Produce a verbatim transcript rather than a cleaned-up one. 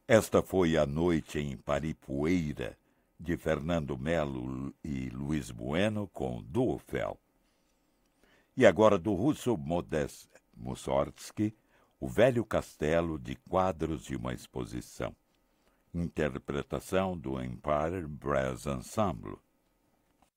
Esta foi a Noite em Paripueira, de Fernando Melo e Luiz Bueno, com Duofel. E agora do russo Modest Mussorgsky, O Velho Castelo de Quadros de uma Exposição. Interpretação do Empire Brass Ensemble.